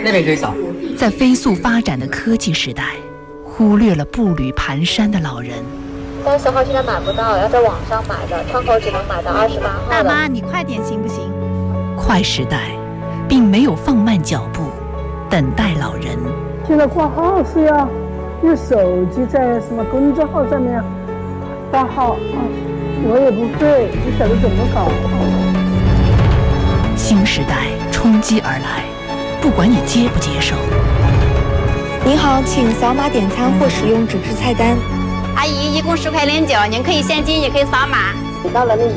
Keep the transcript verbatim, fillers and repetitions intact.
那边可以扫。 在飞速发展的科技时代，忽略了步履蹒跚的老人。 三十号现在买不到，要在网上买的，窗口只能买到二十八号。 大妈，你快点行不行？ 快时代并没有放慢脚步，等待老人。 现在挂号是要用手机在什么公众号上面挂号啊，我也不会，不晓得怎么搞。 新时代冲击而来，不管你接不接受。 您好，请扫码点餐或使用纸质菜单。 阿姨，一共十块零九，您可以现金，也可以扫码。 你到了那